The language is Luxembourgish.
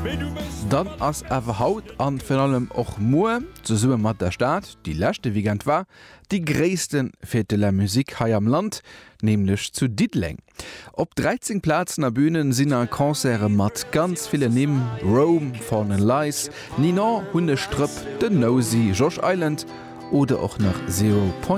Dann ass awer Haut an vun allem och Moe ze summe mat der Staat, die lächte Wigent war, die gréissten fir de la Musik hai am Land, nämlich zu Diddling. Op 13 Plazen a Bühnen sinn an Konzere mat ganz viele Nimm, Rome, Fawn and Lies, Nina, Hundestrüpp, The Nosy, Josh Island oder auch nach 0.